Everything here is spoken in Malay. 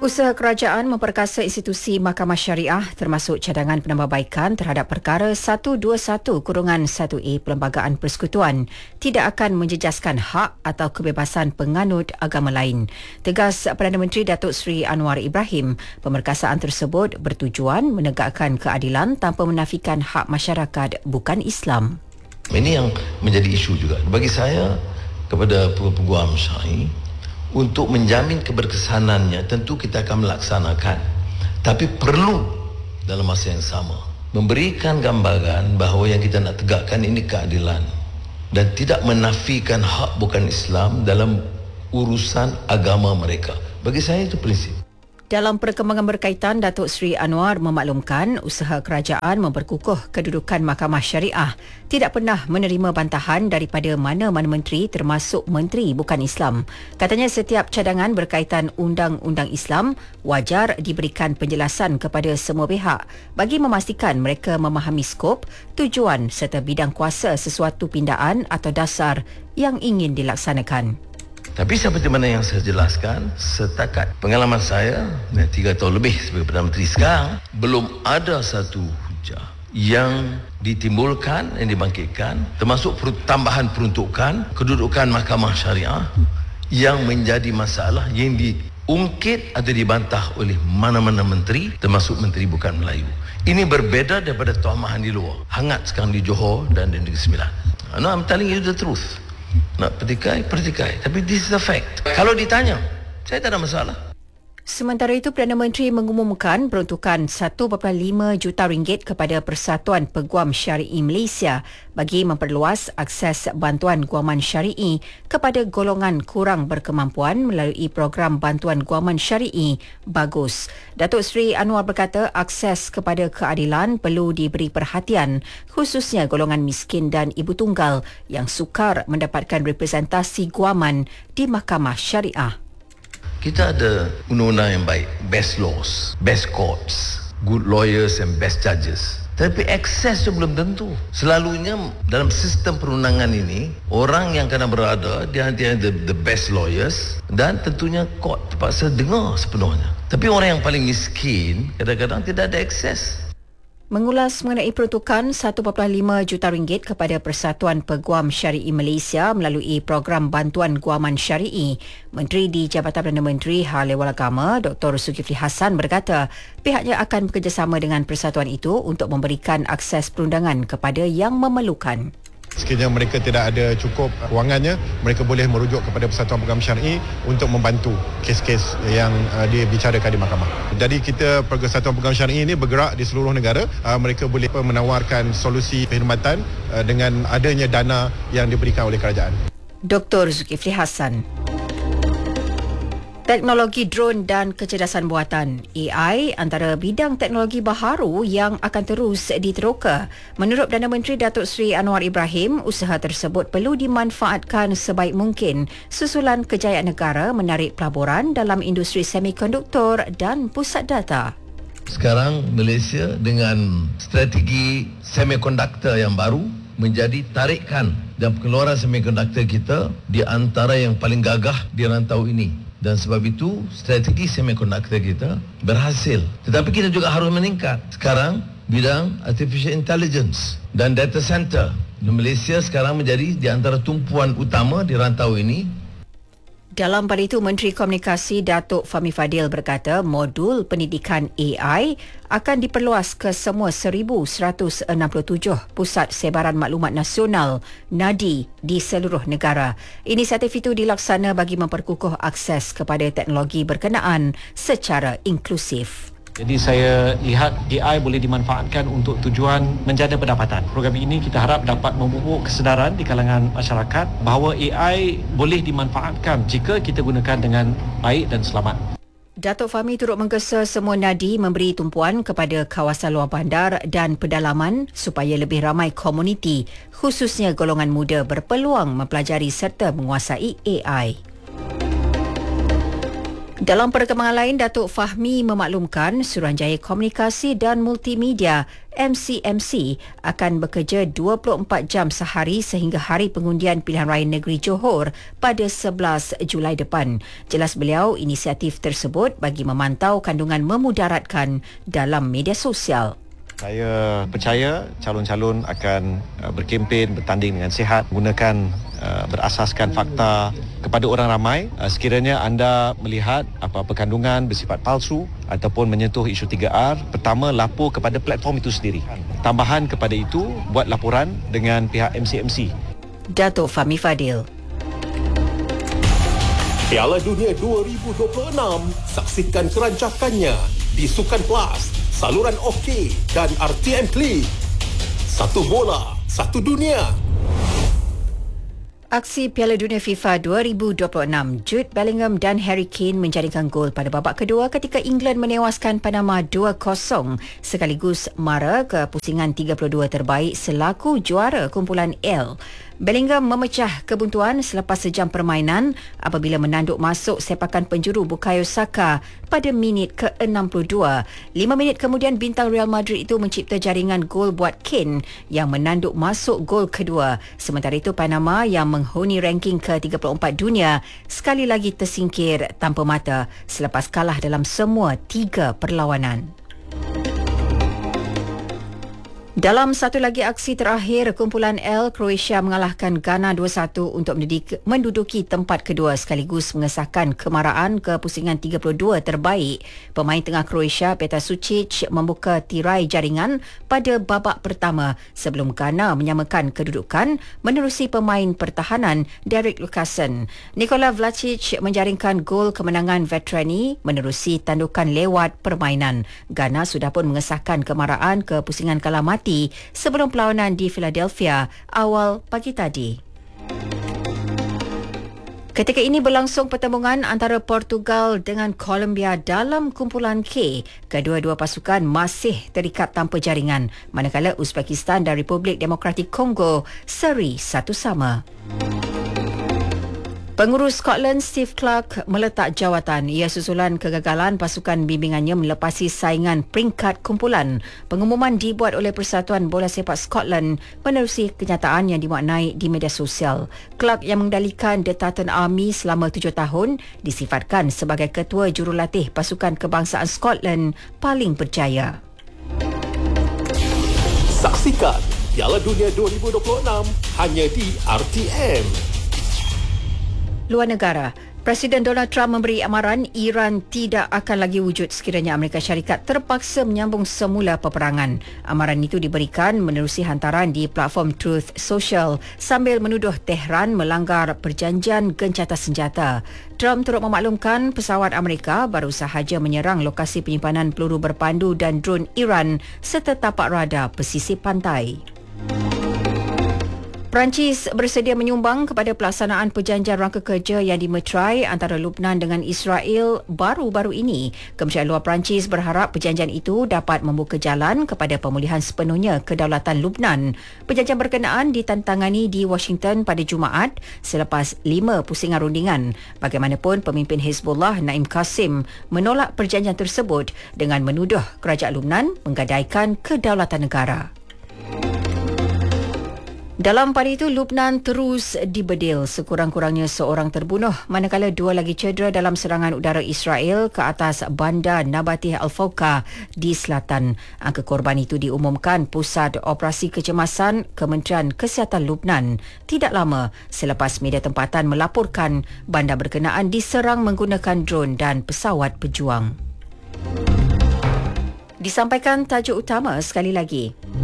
Usaha kerajaan memperkasa institusi Mahkamah Syariah termasuk cadangan penambahbaikan terhadap perkara 121-1A Perlembagaan Persekutuan tidak akan menjejaskan hak atau kebebasan penganut agama lain. Tegas Perdana Menteri Datuk Seri Anwar Ibrahim, pemerkasaan tersebut bertujuan menegakkan keadilan tanpa menafikan hak masyarakat bukan Islam. Ini yang menjadi isu juga bagi saya kepada peguam syar'i. Untuk menjamin keberkesanannya, tentu kita akan melaksanakan. Tapi perlu dalam masa yang sama memberikan gambaran bahawa yang kita nak tegakkan ini keadilan dan tidak menafikan hak bukan Islam dalam urusan agama mereka. Bagi saya itu prinsip. Dalam perkembangan berkaitan, Datuk Seri Anwar memaklumkan usaha kerajaan memperkukuh kedudukan Mahkamah Syariah tidak pernah menerima bantahan daripada mana-mana menteri termasuk menteri bukan Islam. Katanya setiap cadangan berkaitan undang-undang Islam wajar diberikan penjelasan kepada semua pihak bagi memastikan mereka memahami skop, tujuan serta bidang kuasa sesuatu pindaan atau dasar yang ingin dilaksanakan. Tapi seperti mana yang saya jelaskan, setakat pengalaman saya 3 tahun lebih sebagai Perdana Menteri sekarang, belum ada satu hujah yang ditimbulkan, yang dibangkitkan, termasuk tambahan peruntukan kedudukan Mahkamah Syariah yang menjadi masalah yang diungkit atau dibantah oleh mana-mana menteri, termasuk menteri bukan Melayu. Ini berbeza daripada tomahan di luar. Hangat sekarang di Johor dan di Negeri Sembilan. No, I'm telling you the truth. Nak pertikai. Tapi this is a fact. Kalau ditanya, saya tak ada masalah. Sementara itu, Perdana Menteri mengumumkan peruntukan 1.5 juta ringgit kepada Persatuan Peguam Syari'i Malaysia bagi memperluas akses bantuan guaman syari'i kepada golongan kurang berkemampuan melalui program bantuan guaman syari'i Bagus. Datuk Seri Anwar berkata akses kepada keadilan perlu diberi perhatian, khususnya golongan miskin dan ibu tunggal yang sukar mendapatkan representasi guaman di Mahkamah Syariah. Kita ada undang-undang yang baik, best laws, best courts, good lawyers and best judges. Tapi akses itu belum tentu. Selalunya dalam sistem perundangan ini, orang yang kena berada di antara the best lawyers dan tentunya court terpaksa dengar sepenuhnya. Tapi orang yang paling miskin kadang-kadang tidak ada akses. Mengulas mengenai peruntukan 1.5 juta ringgit kepada Persatuan Peguam Syari'i Malaysia melalui program bantuan guaman syari'i, Menteri di Jabatan Perdana Menteri Hal Ehwal Agama Dr. Zulkifli Hassan berkata pihaknya akan bekerjasama dengan persatuan itu untuk memberikan akses perundangan kepada yang memerlukan. Sekiranya mereka tidak ada cukup kewangannya, mereka boleh merujuk kepada Persatuan Peguam Syar'i untuk membantu kes-kes yang dibicarakan di mahkamah. Jadi kita Persatuan Peguam Syar'i ini bergerak di seluruh negara. Mereka boleh menawarkan solusi perkhidmatan dengan adanya dana yang diberikan oleh kerajaan. Dr. Zulkifli Hassan. Teknologi drone dan kecerdasan buatan AI antara bidang teknologi baharu yang akan terus diteroka. Menurut Perdana Menteri Datuk Seri Anwar Ibrahim, usaha tersebut perlu dimanfaatkan sebaik mungkin susulan kejayaan negara menarik pelaburan dalam industri semikonduktor dan pusat data. Sekarang Malaysia dengan strategi semikonduktor yang baru menjadi tarikan dan pengeluaran semikonduktor kita di antara yang paling gagah di rantau ini. Dan sebab itu strategi semikonduktor kita berhasil. Tetapi kita juga harus meningkat. Sekarang bidang artificial intelligence dan data center di Malaysia sekarang menjadi di antara tumpuan utama di rantau ini. Dalam pada itu, Menteri Komunikasi Datuk Fahmi Fadil berkata modul pendidikan AI akan diperluas ke semua 1,167 pusat sebaran maklumat nasional (NADI) di seluruh negara. Inisiatif itu dilaksana bagi memperkukuh akses kepada teknologi berkenaan secara inklusif. Jadi saya lihat AI boleh dimanfaatkan untuk tujuan menjana pendapatan. Program ini kita harap dapat memupuk kesedaran di kalangan masyarakat bahawa AI boleh dimanfaatkan jika kita gunakan dengan baik dan selamat. Datuk Fahmi turut menggesa semua nadi memberi tumpuan kepada kawasan luar bandar dan pedalaman supaya lebih ramai komuniti, khususnya golongan muda berpeluang mempelajari serta menguasai AI. Dalam perkembangan lain, Datuk Fahmi memaklumkan Suruhanjaya Komunikasi dan Multimedia MCMC akan bekerja 24 jam sehari sehingga hari pengundian pilihan raya negeri Johor pada 11 Julai depan. Jelas beliau, inisiatif tersebut bagi memantau kandungan memudaratkan dalam media sosial. Saya percaya calon-calon akan berkempen, bertanding dengan sihat, menggunakan berasaskan fakta kepada orang ramai. Sekiranya anda melihat apa-apa kandungan bersifat palsu ataupun menyentuh isu 3R, pertama lapor kepada platform itu sendiri. Tambahan kepada itu, buat laporan dengan pihak MCMC. Datuk Fahmi Fadil. Piala Dunia 2026, saksikan kerancakannya di Sukan Plus, saluran OK dan RTM Klik. Satu bola, satu dunia. Aksi Piala Dunia FIFA 2026, Jude Bellingham dan Harry Kane menjaringkan gol pada babak kedua ketika England menewaskan Panama 2-0 sekaligus mara ke pusingan 32 terbaik selaku juara kumpulan L. Bellingham memecah kebuntuan selepas sejam permainan apabila menanduk masuk sepakan penjuru Bukayo Saka pada minit ke-62. 5 minit kemudian bintang Real Madrid itu mencipta jaringan gol buat Kane yang menanduk masuk gol kedua. Sementara itu Panama yang menghuni ranking ke-34 dunia sekali lagi tersingkir tanpa mata selepas kalah dalam semua 3 perlawanan. Dalam satu lagi aksi terakhir, kumpulan L, Croatia mengalahkan Ghana 2-1 untuk menduduki tempat kedua sekaligus mengesahkan kemaraan ke pusingan 32 terbaik. Pemain tengah Croatia, Petar Sucic, membuka tirai jaringan pada babak pertama sebelum Ghana menyamakan kedudukan menerusi pemain pertahanan Derek Lucassen. Nikola Vlasic menjaringkan gol kemenangan veterani menerusi tandukan lewat permainan. Ghana sudah pun mengesahkan kemaraan ke pusingan kalah mati sebelum perlawanan di Philadelphia awal pagi tadi. Ketika ini berlangsung pertembungan antara Portugal dengan Colombia dalam kumpulan K. Kedua-dua pasukan masih terikat tanpa jaringan, manakala Uzbekistan dan Republik Demokratik Kongo seri 1-1. Pengurus Scotland Steve Clarke meletak jawatan. Ia susulan kegagalan pasukan bimbingannya melepasi saingan peringkat kumpulan. Pengumuman dibuat oleh Persatuan Bola Sepak Scotland menerusi kenyataan yang dimaknai di media sosial. Clarke yang mengendalikan The Tartan Army selama 7 tahun disifatkan sebagai ketua jurulatih pasukan kebangsaan Scotland paling berjaya. Saksikan Piala Dunia 2026 hanya di RTM. Luar negara, Presiden Donald Trump memberi amaran Iran tidak akan lagi wujud sekiranya Amerika Syarikat terpaksa menyambung semula peperangan. Amaran itu diberikan menerusi hantaran di platform Truth Social sambil menuduh Tehran melanggar perjanjian gencatan senjata. Trump turut memaklumkan pesawat Amerika baru sahaja menyerang lokasi penyimpanan peluru berpandu dan drone Iran serta tapak radar pesisir pantai. Perancis bersedia menyumbang kepada pelaksanaan perjanjian rangka kerja yang dimeterai antara Lubnan dengan Israel baru-baru ini. Kementerian Luar Perancis berharap perjanjian itu dapat membuka jalan kepada pemulihan sepenuhnya kedaulatan Lubnan. Perjanjian berkenaan ditantangani di Washington pada Jumaat selepas 5 pusingan rundingan. Bagaimanapun, pemimpin Hezbollah Naim Qasim menolak perjanjian tersebut dengan menuduh kerajaan Lubnan menggadaikan kedaulatan negara. Dalam pada itu, Lubnan terus dibedil. Sekurang-kurangnya seorang terbunuh manakala 2 lagi cedera dalam serangan udara Israel ke atas bandar Nabatih Al-Fawqa di selatan. Angka korban itu diumumkan Pusat Operasi Kecemasan Kementerian Kesihatan Lubnan tidak lama selepas media tempatan melaporkan bandar berkenaan diserang menggunakan drone dan pesawat pejuang. Disampaikan tajuk utama sekali lagi.